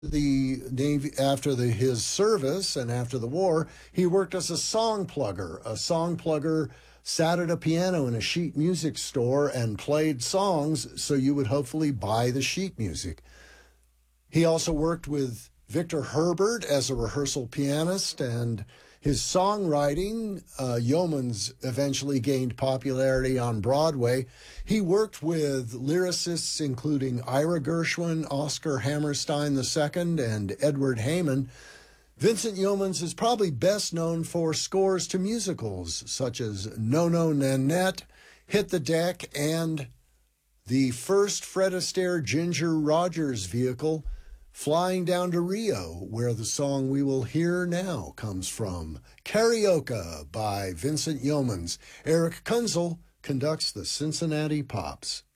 the Navy, his service and after the war, he worked as a song plugger. A song plugger sat at a piano in a sheet music store and played songs so you would hopefully buy the sheet music. He also worked with Victor Herbert as a rehearsal pianist, and his songwriting, Yeomans, eventually gained popularity on Broadway. He worked with lyricists including Ira Gershwin, Oscar Hammerstein II, and Edward Heyman. Vincent Yeomans is probably best known for scores to musicals such as No No Nanette, Hit the Deck, and the first Fred Astaire Ginger Rogers vehicle, Flying Down to Rio, where the song we will hear now comes from. Karaoke by Vincent Yeomans. Eric Kunzel conducts the Cincinnati Pops.